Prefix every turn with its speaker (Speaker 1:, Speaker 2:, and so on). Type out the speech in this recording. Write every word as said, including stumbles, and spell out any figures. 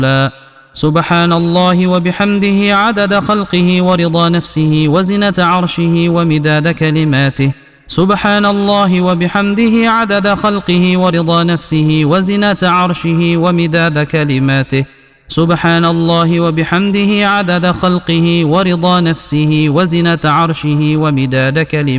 Speaker 1: سبحان الله وبحمده عدد خلقه ورضا نفسه وزنة عرشه ومداد كلماته. سبحان الله وبحمده عدد خلقه ورضا نفسه وزنة عرشه ومداد كلماته. سبحان الله وبحمده عدد خلقه ورضا نفسه وزنة عرشه ومداد كلماته.